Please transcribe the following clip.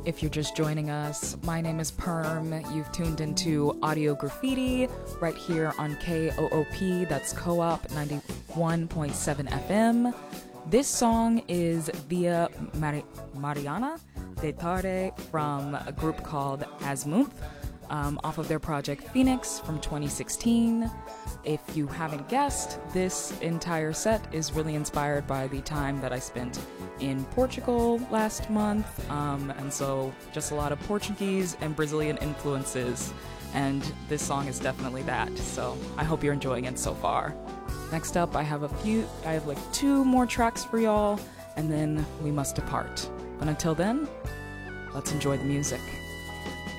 If you're just joining us, my name is Perm. You've tuned into Audio Graffiti right here on KOOP, that's Co-op 91.7 FM. This song is Via Mariana de Tarde from a group called Asmuth, off of their project Phoenix from 2016. If you haven't guessed, this entire set is really inspired by the time that I spent in Portugal last month, and so just a lot of Portuguese and Brazilian influences, and this song is definitely that, so I hope you're enjoying it so far. Next up, I have like 2 more tracks for y'all, and then we must depart. But until then, let's enjoy the music.